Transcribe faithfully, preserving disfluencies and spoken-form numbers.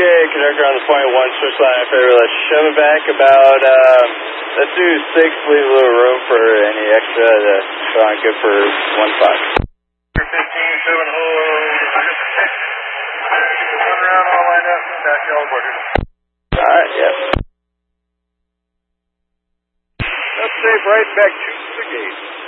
Okay, conductor on the point one, switch line in favor. Let's shove it back about, um, let's do six, leave a little room for any extra that's uh, good for one five. fifteen, seven, hold, one round, all lined up, dash yellow border. Alright, yep. Let's say right back to the gate.